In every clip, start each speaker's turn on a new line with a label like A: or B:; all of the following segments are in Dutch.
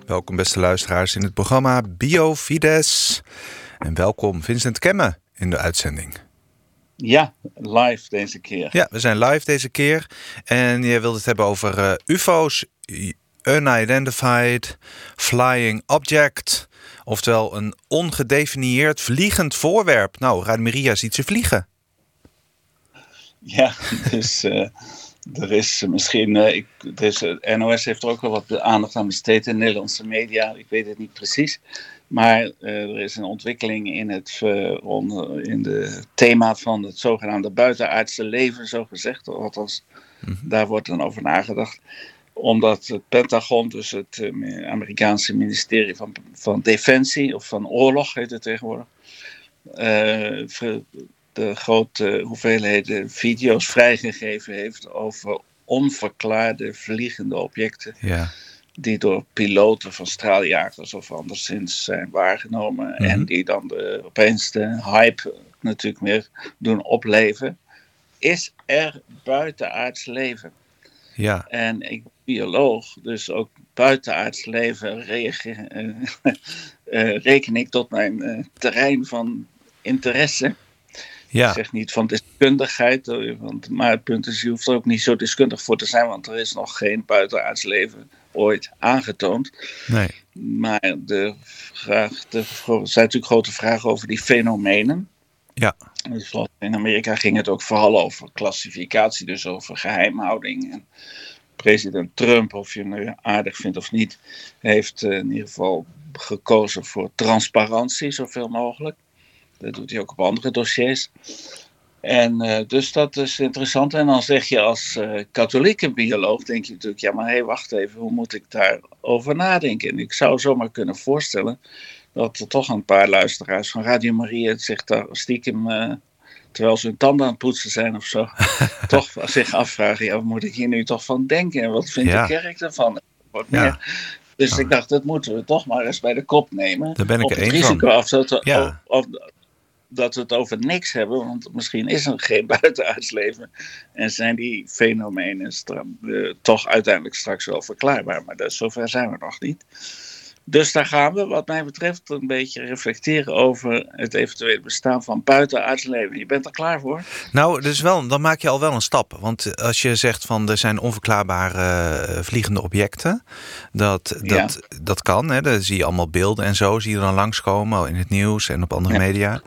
A: Welkom beste luisteraars in het programma Biofides. En welkom Vincent Kemme in de uitzending.
B: Ja, live deze keer.
A: Ja, we zijn live deze keer. En je wilde het hebben over UFO's, Unidentified Flying Object. Oftewel een ongedefinieerd vliegend voorwerp. Nou, Radio Maria ziet ze vliegen.
B: Ja, dus er is misschien... NOS heeft er ook wel wat aandacht aan besteed in Nederlandse media. Ik weet het niet precies. Maar er is een ontwikkeling in het thema van het zogenaamde buitenaardse leven, zo gezegd. Althans, daar wordt dan over nagedacht. Omdat het Pentagon, dus het Amerikaanse ministerie van Defensie, of van Oorlog heet het tegenwoordig, de grote hoeveelheden video's vrijgegeven heeft over onverklaarde vliegende objecten.
A: Ja.
B: Die door piloten van straaljagers of anderszins zijn waargenomen. Mm-hmm. En die dan opeens de hype natuurlijk meer doen opleven. Is er buitenaards leven?
A: Ja.
B: En ik ben bioloog, dus ook buitenaards leven reken ik tot mijn terrein van interesse.
A: Ja.
B: Ik zeg niet van deskundigheid, maar het punt is, je hoeft er ook niet zo deskundig voor te zijn, want er is nog geen buitenaards leven ooit aangetoond.
A: Nee.
B: Maar er zijn natuurlijk grote vragen over die fenomenen.
A: Ja.
B: Dus in Amerika ging het ook vooral over klassificatie, dus over geheimhouding. En president Trump, of je hem aardig vindt of niet, heeft in ieder geval gekozen voor transparantie, zoveel mogelijk. Dat doet hij ook op andere dossiers. En dus dat is interessant. En dan zeg je als katholieke bioloog, denk je natuurlijk, ja maar wacht even, hoe moet ik daarover nadenken? En ik zou zomaar kunnen voorstellen dat er toch een paar luisteraars van Radio Maria zich daar stiekem, terwijl ze hun tanden aan het poetsen zijn of zo, toch zich afvragen, ja wat moet ik hier nu toch van denken? En wat vindt de kerk ervan? Dus ik dacht, dat moeten we toch maar eens bij de kop nemen.
A: Daar ben ik er één van.
B: Dat we het over niks hebben, want misschien is er geen buitenaards leven en zijn die fenomenen toch uiteindelijk straks wel verklaarbaar, maar zover zijn we nog niet. Dus daar gaan we, wat mij betreft, een beetje reflecteren over het eventuele bestaan van buitenaards leven. Je bent er klaar voor?
A: Nou, dus dan maak je al wel een stap. Want als je zegt van er zijn onverklaarbare vliegende objecten, dat kan. Hè? Daar zie je allemaal beelden en zo, zie je dan langskomen in het nieuws en op andere media.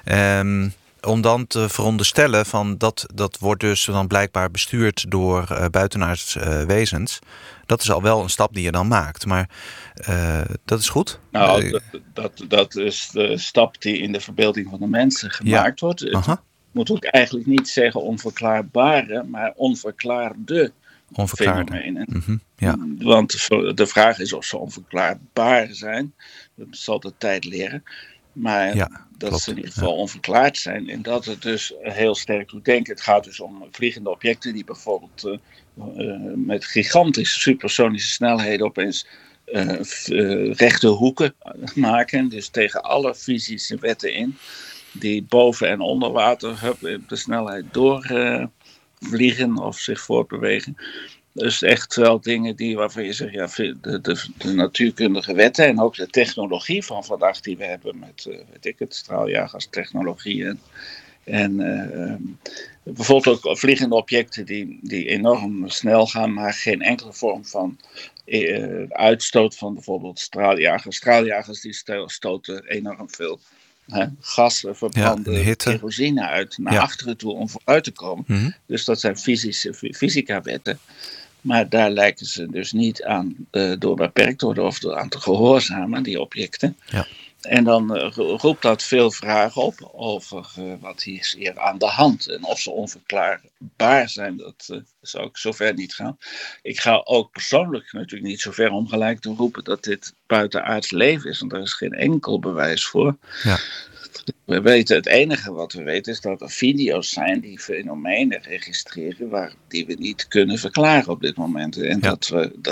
A: Om dan te veronderstellen van dat wordt dus dan blijkbaar bestuurd door buitenaards wezens. Dat is al wel een stap die je dan maakt. Maar dat is goed.
B: Nou, dat is de stap die in de verbeelding van de mensen gemaakt wordt. Het moet ook eigenlijk niet zeggen onverklaarbare, maar onverklaarde fenomenen.
A: Mm-hmm. Ja.
B: Want de vraag is of ze onverklaarbaar zijn. Dat zal de tijd leren. Maar dat ze in ieder geval onverklaard zijn. En dat het dus heel sterk doet denken. Het gaat dus om vliegende objecten die bijvoorbeeld met gigantische supersonische snelheden opeens rechte hoeken maken. Dus tegen alle fysische wetten in. Die boven en onder water de snelheid doorvliegen of zich voortbewegen. Dus echt wel dingen waarvan je zegt, ja, de natuurkundige wetten en ook de technologie van vandaag die we hebben met, straaljagerstechnologie en bijvoorbeeld ook vliegende objecten die enorm snel gaan, maar geen enkele vorm van uitstoot van bijvoorbeeld straaljagers. Straaljagers die stoten enorm veel gas, verbrande kerosine uit naar achteren toe om vooruit te komen. Mm-hmm. Dus dat zijn fysica-wetten. Maar daar lijken ze dus niet aan door beperkt worden of aan te gehoorzamen, die objecten. Ja. En dan roept dat veel vragen op over wat is hier aan de hand. En of ze onverklaarbaar zijn, dat zou ik zover niet gaan. Ik ga ook persoonlijk natuurlijk niet zo ver om gelijk te roepen dat dit buitenaards leven is. Want er is geen enkel bewijs voor. Ja. Het enige wat we weten is dat er video's zijn die fenomenen registreren die we niet kunnen verklaren op dit moment. En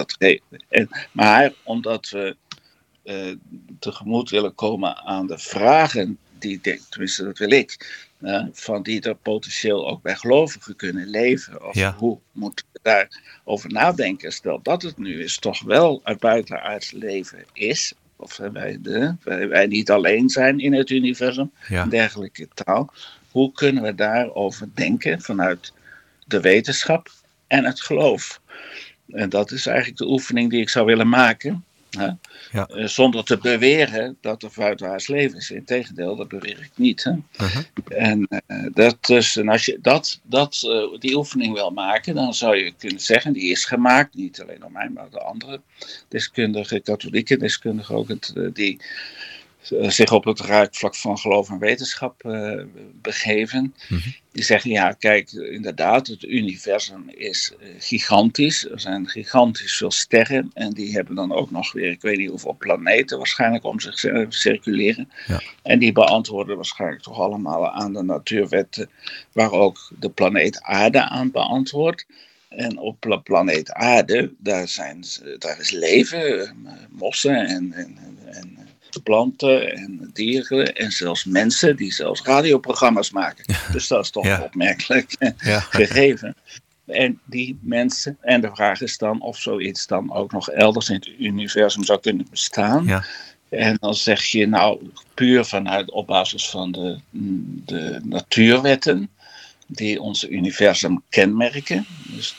B: maar omdat we tegemoet willen komen aan de vragen tenminste dat wil ik, van die er potentieel ook bij gelovigen kunnen leven. Of hoe moeten we daarover nadenken? Stel dat het nu is toch wel uit buitenaards leven is. Of wij niet alleen zijn in het universum. Dergelijke taal. Hoe kunnen we daarover denken vanuit de wetenschap en het geloof? En dat is eigenlijk de oefening die ik zou willen maken. Zonder te beweren dat er buitenaards leven is. Integendeel, dat beweer ik niet. Hè? En als je die oefening wil maken, dan zou je kunnen zeggen, die is gemaakt, niet alleen door mij, maar door andere deskundigen, katholieke deskundigen ook, die zich op het raakvlak van geloof en wetenschap begeven. Die zeggen, kijk, inderdaad, het universum is gigantisch. Er zijn gigantisch veel sterren. En die hebben dan ook nog weer, ik weet niet hoeveel planeten waarschijnlijk om zich circuleren. Ja. En die beantwoorden waarschijnlijk toch allemaal aan de natuurwetten, waar ook de planeet Aarde aan beantwoordt. En op de planeet Aarde, daar is leven, mossen en planten en dieren en zelfs mensen die zelfs radioprogramma's maken. Dus dat is toch een opmerkelijk gegeven. En die mensen, en de vraag is dan of zoiets dan ook nog elders in het universum zou kunnen bestaan. Ja. En dan zeg je puur op basis van de natuurwetten die ons universum kenmerken. Dus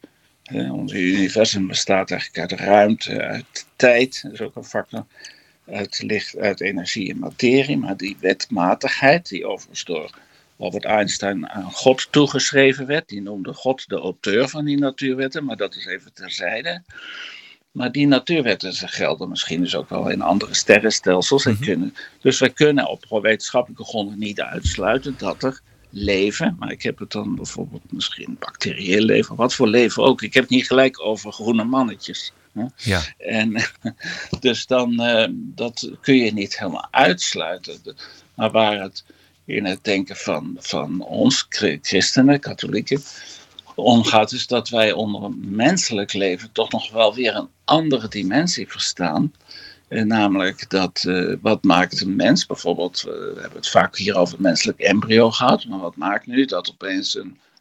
B: ons universum bestaat eigenlijk uit ruimte, uit tijd, dat is ook een factor. Uit licht, uit energie en materie, maar die wetmatigheid, die overigens door Albert Einstein aan God toegeschreven werd, die noemde God de auteur van die natuurwetten, maar dat is even terzijde. Maar die natuurwetten gelden misschien dus ook wel in andere sterrenstelsels. Dus wij kunnen op wetenschappelijke gronden niet uitsluiten dat er leven, maar ik heb het dan bijvoorbeeld misschien bacterieel leven, wat voor leven ook. Ik heb het niet gelijk over groene mannetjes. Ja. En dus dan, dat kun je niet helemaal uitsluiten. Maar waar het in het denken van ons, christenen, katholieken, omgaat, is dat wij onder een menselijk leven toch nog wel weer een andere dimensie verstaan. Namelijk dat, wat maakt een mens? Bijvoorbeeld, we hebben het vaak hier over het menselijk embryo gehad, maar wat maakt nu dat opeens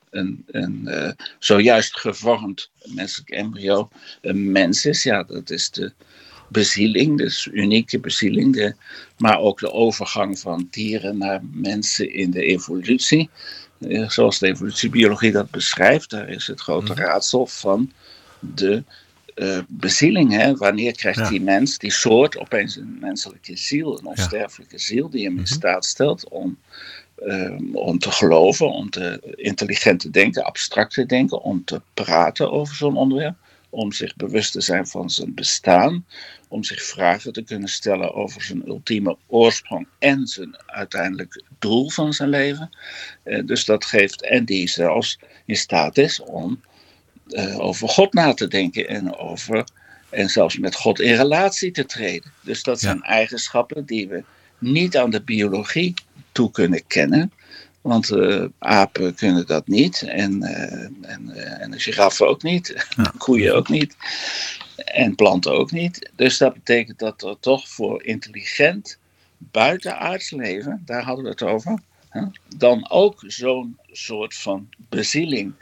B: een zojuist gevormd menselijk embryo een mens is? Ja, dat is de bezieling, dus unieke bezieling, maar ook de overgang van dieren naar mensen in de evolutie. Zoals de evolutiebiologie dat beschrijft, daar is het grote raadsel van de bezieling. Hè? Wanneer krijgt die mens, die soort, opeens een menselijke ziel, een onsterfelijke ziel, die hem in staat stelt om te geloven, om te intelligent te denken, abstract te denken, om te praten over zo'n onderwerp, om zich bewust te zijn van zijn bestaan, om zich vragen te kunnen stellen over zijn ultieme oorsprong en zijn uiteindelijk doel van zijn leven. Dus dat geeft, en die zelfs in staat is om over God na te denken en zelfs met God in relatie te treden. Dus dat zijn eigenschappen die we niet aan de biologie toe kunnen kennen. Want apen kunnen dat niet. En de giraffen ook niet. Koeien ook niet. En planten ook niet. Dus dat betekent dat er toch voor intelligent buitenaards leven, daar hadden we het over, dan ook zo'n soort van bezieling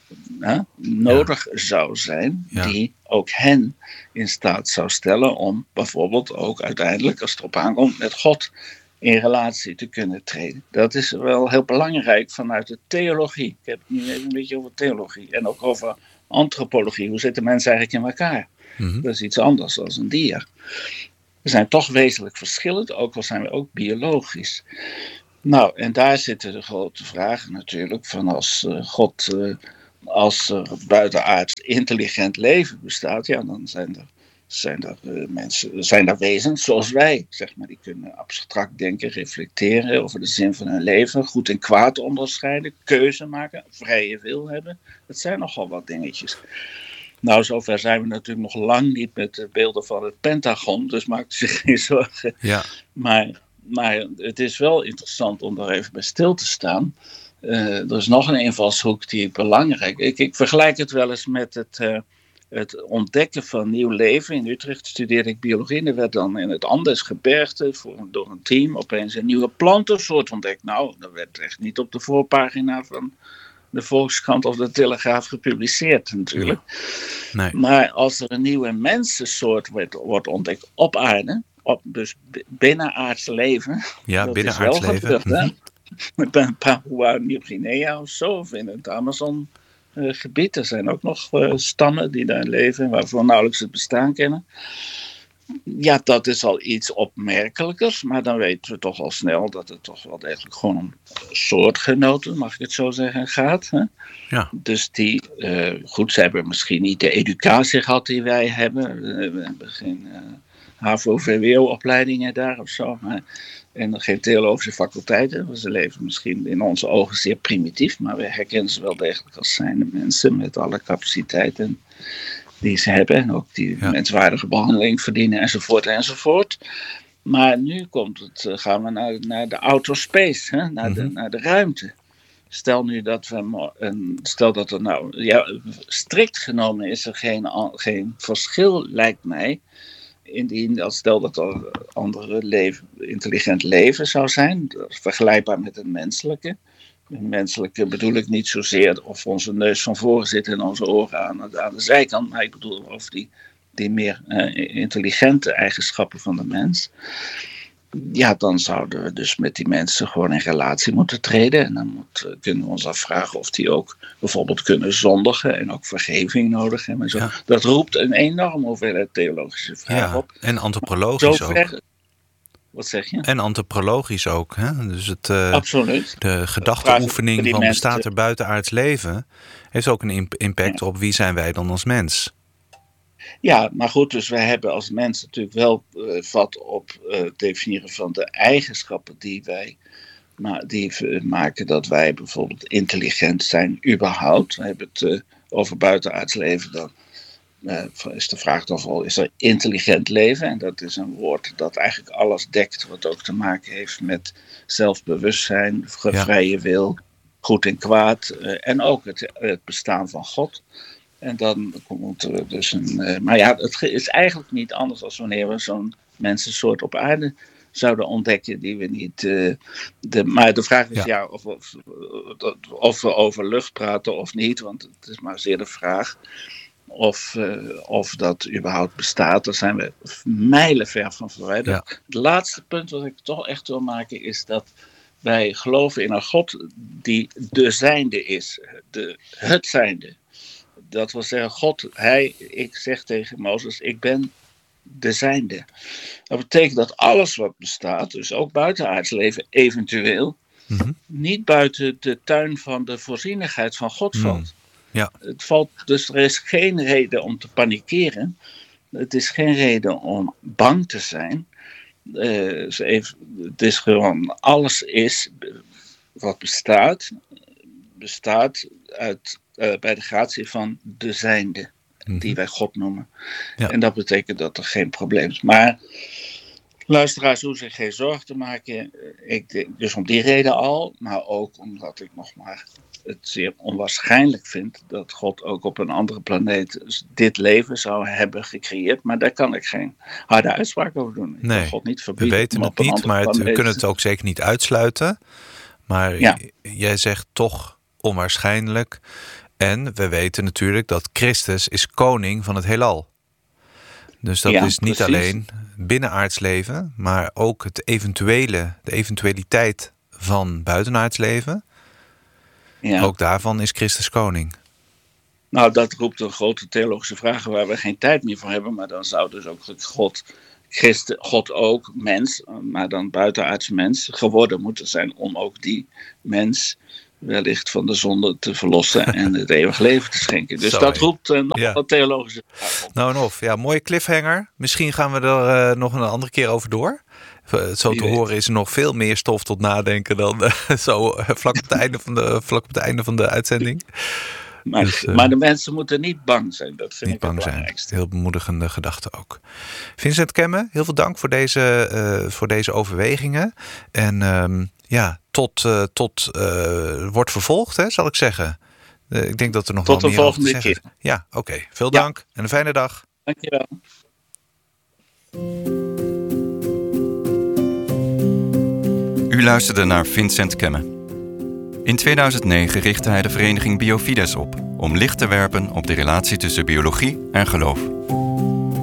B: nodig zou zijn, die ook hen in staat zou stellen om bijvoorbeeld ook uiteindelijk, als het erop aankomt, met God in relatie te kunnen treden. Dat is wel heel belangrijk vanuit de theologie. Ik heb het nu even een beetje over theologie en ook over antropologie. Hoe zitten mensen eigenlijk in elkaar? Dat is iets anders dan een dier. We zijn toch wezenlijk verschillend, ook al zijn we ook biologisch. Nou, en daar zitten de grote vragen natuurlijk van als er buitenaards intelligent leven bestaat, ja, dan zijn er wezens zoals wij, zeg maar, die kunnen abstract denken, reflecteren over de zin van hun leven, goed en kwaad onderscheiden, keuze maken, vrije wil hebben. Dat zijn nogal wat dingetjes. Nou, zover zijn we natuurlijk nog lang niet met de beelden van het Pentagon, dus maak zich geen zorgen. Ja. Maar het is wel interessant om daar even bij stil te staan. Er is nog een invalshoek die belangrijk is. Ik vergelijk het wel eens met het ontdekken van nieuw leven. In Utrecht studeerde ik biologie en er werd dan in het Andesgebergte door een team opeens een nieuwe plantensoort ontdekt. Nou, dat werd echt niet op de voorpagina van de Volkskrant of de Telegraaf gepubliceerd natuurlijk.
A: Nee.
B: Maar als er een nieuwe mensensoort wordt ontdekt op aarde, dus binnenaards leven.
A: Ja,
B: dat
A: binnenaards
B: is wel
A: leven.
B: gebeurd, hè? Papua Nieuw-Guinea of zo, of in het Amazongebied. Er zijn ook nog stammen die daar leven, waarvoor nauwelijks het bestaan kennen. Ja, dat is al iets opmerkelijkers, maar dan weten we toch al snel dat het toch wel degelijk gewoon om soortgenoten, mag ik het zo zeggen, gaat. Hè?
A: Ja.
B: Dus die, ze hebben misschien niet de educatie gehad die wij hebben. We hebben geen HAVO-VWO-opleidingen daar of zo. En geen theologische faculteiten. Ze leven misschien in onze ogen zeer primitief, maar we herkennen ze wel degelijk als zijnde mensen met alle capaciteiten die ze hebben en ook die menswaardige behandeling verdienen enzovoort. Maar nu gaan we naar de outer space, hè? Naar de ruimte. Stel nu dat strikt genomen is er geen verschil, lijkt mij. Stel dat er andere intelligent leven zou zijn, vergelijkbaar met het menselijke. Een menselijke bedoel ik niet zozeer of onze neus van voren zit en onze oren aan de zijkant, maar ik bedoel over die meer intelligente eigenschappen van de mens. Ja, dan zouden we dus met die mensen gewoon in relatie moeten treden. En dan kunnen we ons afvragen of die ook bijvoorbeeld kunnen zondigen en ook vergeving nodig hebben. En zo. Ja. Dat roept een enorme hoeveelheid theologische vragen op.
A: En antropologisch ook.
B: Wat zeg je?
A: En antropologisch ook. Hè? Dus
B: absoluut.
A: De gedachteoefening van bestaat er buitenaards leven heeft ook een impact op wie zijn wij dan als mens.
B: Ja, maar goed, dus wij hebben als mens natuurlijk wel vat op het definiëren van de eigenschappen die maken dat wij bijvoorbeeld intelligent zijn überhaupt. We hebben het over buitenaards leven, dan is de vraag toch wel, is er intelligent leven? En dat is een woord dat eigenlijk alles dekt wat ook te maken heeft met zelfbewustzijn, vrije wil, goed en kwaad en ook het bestaan van God. En dan komt er dus maar ja, het is eigenlijk niet anders dan wanneer we zo'n mensensoort op aarde zouden ontdekken die we niet. Maar de vraag is of we over lucht praten of niet, want het is maar zeer de vraag of dat überhaupt bestaat. Daar zijn we mijlenver van verwijderd. Ja. Het laatste punt wat ik toch echt wil maken is dat wij geloven in een God die de zijnde is, het zijnde. Dat wil zeggen, God, ik zeg tegen Mozes, ik ben de zijnde. Dat betekent dat alles wat bestaat, dus ook buitenaards leven eventueel, niet buiten de tuin van de voorzienigheid van God valt.
A: Ja.
B: Dus er is geen reden om te panikeren. Het is geen reden om bang te zijn. Het is gewoon, alles is wat bestaat uit bij de gratie van de zijnde, die wij God noemen. Ja. En dat betekent dat er geen probleem is. Maar luisteraars hoeven zich geen zorgen te maken. Dus om die reden al, maar ook omdat ik nog maar het zeer onwaarschijnlijk vind dat God ook op een andere planeet dit leven zou hebben gecreëerd. Maar daar kan ik geen harde uitspraak over doen. Ik wil God niet verbieden.
A: We weten het niet, maar we kunnen het ook zeker niet uitsluiten. Maar jij zegt toch onwaarschijnlijk. En we weten natuurlijk dat Christus is koning van het heelal. Dus dat is niet alleen binnenaards leven, maar ook de eventualiteit van buitenaards leven. Ja. Ook daarvan is Christus koning.
B: Nou, dat roept een grote theologische vraag waar we geen tijd meer voor hebben. Maar dan zou dus ook God ook mens, maar dan buitenaards mens, geworden moeten zijn om ook die mens wellicht van de zonde te verlossen en het eeuwig leven te schenken. Dus dat roept nog wat theologische vraag op.
A: Nou en of. Ja, mooie cliffhanger. Misschien gaan we er nog een andere keer over door. Zo te horen is er nog veel meer stof tot nadenken dan vlak op het einde van de uitzending.
B: Maar de mensen moeten niet bang zijn. Dat vind ik het belangrijkste.
A: Heel bemoedigende gedachte ook. Vincent Kemme, heel veel dank voor deze overwegingen. En tot wordt vervolgd, hè, zal ik zeggen. Ik denk dat er nog
B: tot
A: wel
B: de
A: meer over te
B: volgende
A: zeggen
B: keer.
A: is. Ja, oké. Veel dank en een fijne dag.
B: Dankjewel.
C: U luisterde naar Vincent Kemme. In 2009 richtte hij de vereniging Biofides op om licht te werpen op de relatie tussen biologie en geloof.